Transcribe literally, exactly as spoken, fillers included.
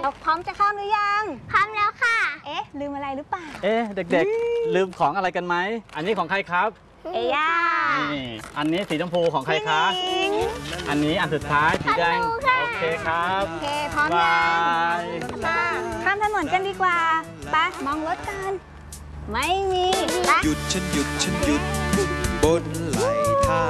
เราพร้อมจะข้ามหรือยังพร้อมแล้วค่ะเอ๊ะลืมอะไรหรือเปล่าเอ๊ะเด็กๆลืมของอะไรกันไหมอันนี้ของใครครับเอย่านี่อันนี้สีชมพูของใครคะอันนี้อันสุดท้ายสีแดงโอเคครับโอเคพร้อมยังมาข้ามถนนกันดีกว่าไปมองรถกันไม่มีไปหยุดฉันหยุดฉันหยุดบนไหล